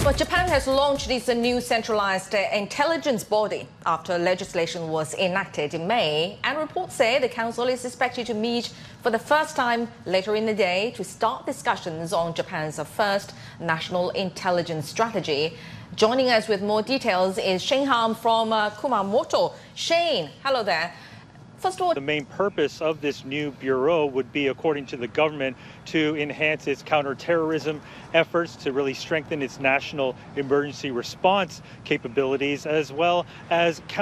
Well, Japan has launched its new centralized intelligence body after legislation was enacted in May, and reports say the council is expected to meet for the first time later in the day to start discussions on Japan's first national intelligence strategy. Joining us with more details is Shane Ham from Kumamoto. Shane, hello there. First of all, the main purpose of this new bureau would be, according to the government, to enhance its counterterrorism efforts, to really strengthen its national emergency response capabilities, as well as